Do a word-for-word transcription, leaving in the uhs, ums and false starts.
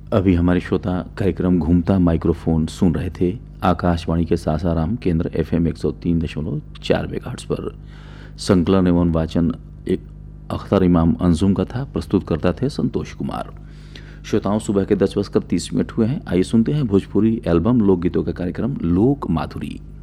अभी हमारे श्रोता कार्यक्रम घूमता माइक्रोफोन सुन रहे थे आकाशवाणी के सासाराम केंद्र एफ एम एक सौ तीन दशमलव चार मेगाहर्ट्ज पर। संकलन एवं वाचन एक अख्तर इमाम अंजुम का था, प्रस्तुत करता थे संतोष कुमार। श्रोताओं, सुबह के दस बजकर तीस मिनट हुए हैं। आइए सुनते हैं भोजपुरी एल्बम लोकगीतों का कार्यक्रम लोक माधुरी।